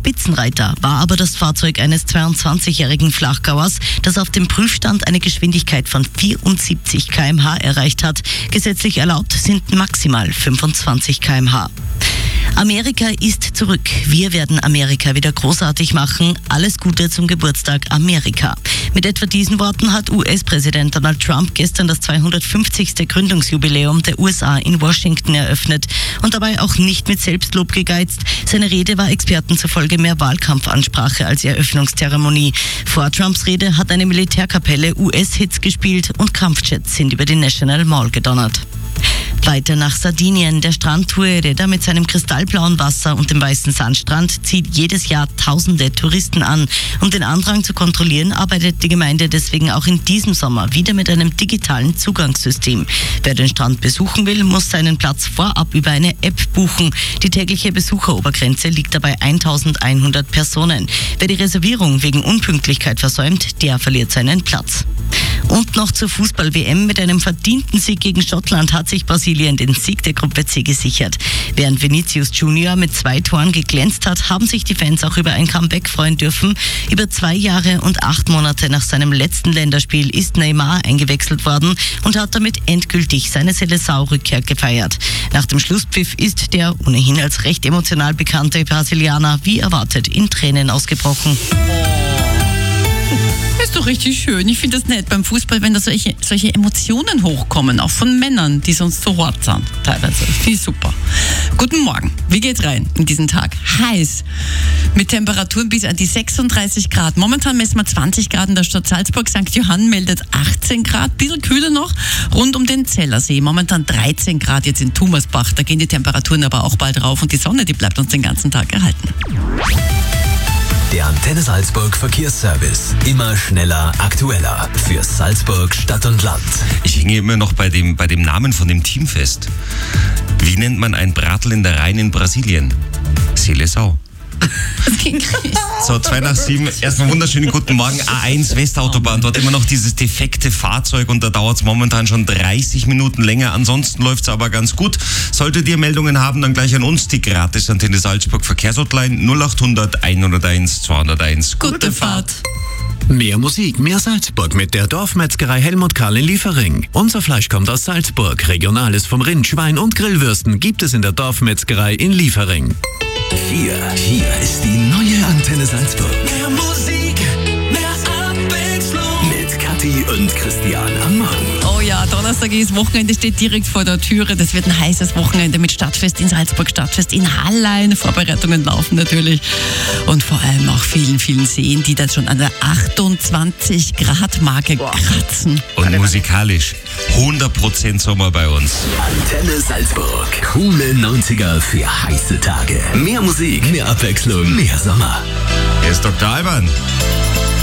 Spitzenreiter war aber das Fahrzeug eines 22-jährigen Flachgauers, das auf dem Prüfstand eine Geschwindigkeit von 74 km/h erreicht hat. Gesetzlich erlaubt sind maximal 25 km/h. Amerika ist zurück. Wir werden Amerika wieder großartig machen. Alles Gute zum Geburtstag Amerika. Mit etwa diesen Worten hat US-Präsident Donald Trump gestern das 250. Gründungsjubiläum der USA in Washington eröffnet und dabei auch nicht mit Selbstlob gegeizt. Seine Rede war Experten zufolge mehr Wahlkampfansprache als Eröffnungszeremonie. Vor Trumps Rede hat eine Militärkapelle US-Hits gespielt und Kampfjets sind über die National Mall gedonnert. Weiter nach Sardinien. Der Strand Tuereda mit seinem kristallblauen Wasser und dem weißen Sandstrand zieht jedes Jahr tausende Touristen an. Um den Andrang zu kontrollieren, arbeitet die Gemeinde deswegen auch in diesem Sommer wieder mit einem digitalen Zugangssystem. Wer den Strand besuchen will, muss seinen Platz vorab über eine App buchen. Die tägliche Besucherobergrenze liegt dabei 1100 Personen. Wer die Reservierung wegen Unpünktlichkeit versäumt, der verliert seinen Platz. Und noch zur Fußball-WM. Mit einem verdienten Sieg gegen Schottland hat sich Brasilien den Sieg der Gruppe C gesichert. Während Vinicius Junior mit 2 Toren geglänzt hat, haben sich die Fans auch über ein Comeback freuen dürfen. Über 2 Jahre und 8 Monate nach seinem letzten Länderspiel ist Neymar eingewechselt worden und hat damit endgültig seine Seleção-Rückkehr gefeiert. Nach dem Schlusspfiff ist der ohnehin als recht emotional bekannte Brasilianer wie erwartet in Tränen ausgebrochen. Ist doch richtig schön. Ich finde das nett beim Fußball, wenn da solche Emotionen hochkommen, auch von Männern, die sonst so hart sind, teilweise. Viel super. Guten Morgen. Wie geht's rein in diesen Tag? Heiß. Mit Temperaturen bis an die 36 Grad. Momentan messen wir 20 Grad in der Stadt Salzburg. St. Johann meldet 18 Grad. Bisschen kühler noch rund um den Zellersee. Momentan 13 Grad jetzt in Thumersbach. Da gehen die Temperaturen aber auch bald rauf und die Sonne, die bleibt uns den ganzen Tag erhalten. Der Antenne Salzburg Verkehrsservice. Immer schneller, aktueller. Für Salzburg, Stadt und Land. Ich hänge immer noch bei dem Namen von dem Team fest. Wie nennt man ein Bratel in der Rhein in Brasilien? Seleção. So, 2 nach 7. Erstmal wunderschönen guten Morgen. A1 Westautobahn. Dort immer noch dieses defekte Fahrzeug und da dauert es momentan schon 30 Minuten länger. Ansonsten läuft es aber ganz gut. Solltet ihr Meldungen haben, dann gleich an uns. Die gratis Antenne Salzburg Verkehrshotline 0800 101 201. Gute Fahrt. Mehr Musik, mehr Salzburg mit der Dorfmetzgerei Helmut Karl in Liefering. Unser Fleisch kommt aus Salzburg. Regionales vom Rind, Schwein und Grillwürsten gibt es in der Dorfmetzgerei in Liefering. Hier ist die neue Antenne Salzburg. Mehr Musik, mehr Abwechslung. Mit Kathi und Christian am Morgen. Oh ja, Donnerstag ist Wochenende, steht direkt vor der Türe. Das wird ein heißes Wochenende mit Stadtfest in Salzburg, Stadtfest in Hallein. Vorbereitungen laufen natürlich. Und vor allem auch vielen, vielen Seen, die da schon an der 28-Grad-Marke kratzen. Und musikalisch 100% Sommer bei uns. Antenne Salzburg. Coole 90er für heiße Tage. Mehr Musik, mehr Abwechslung, mehr Sommer. Hier ist Dr. Alban.